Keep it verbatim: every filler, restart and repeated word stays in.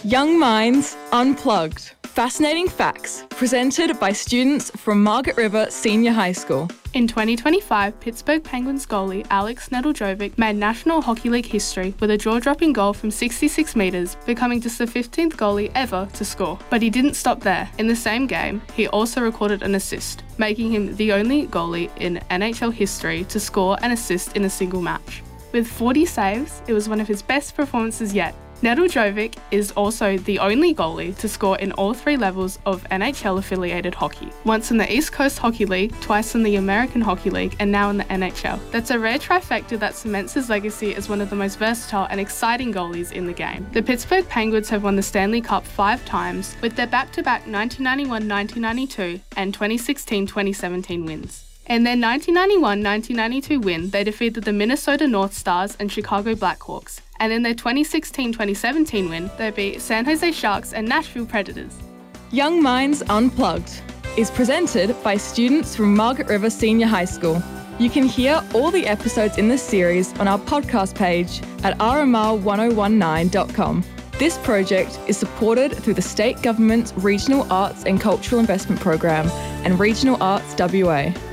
Young Minds Unplugged. Fascinating facts presented by students from Margaret River Senior High School. In twenty twenty-five, Pittsburgh Penguins goalie Alex Nedeljkovic made National Hockey League history with a jaw-dropping goal from sixty-six metres, becoming just the fifteenth goalie ever to score. But he didn't stop there. In the same game, he also recorded an assist, making him the only goalie in N H L history to score an assist in a single match. With forty saves, it was one of his best performances yet. Nedeljkovic is also the only goalie to score in all three levels of N H L-affiliated hockey. Once in the East Coast Hockey League, twice in the American Hockey League, and now in the N H L. That's a rare trifecta that cements his legacy as one of the most versatile and exciting goalies in the game. The Pittsburgh Penguins have won the Stanley Cup five times, with their back-to-back nineteen ninety-one nineteen ninety-two and twenty sixteen twenty seventeen wins. In their nineteen ninety-one nineteen ninety-two win, they defeated the Minnesota North Stars and Chicago Blackhawks. And in their twenty sixteen twenty seventeen win, they beat San Jose Sharks and Nashville Predators. Young Minds Unplugged is presented by students from Margaret River Senior High School. You can hear all the episodes in this series on our podcast page at r m r one oh one nine dot com. This project is supported through the State Government's Regional Arts and Cultural Investment Program and Regional Arts W A.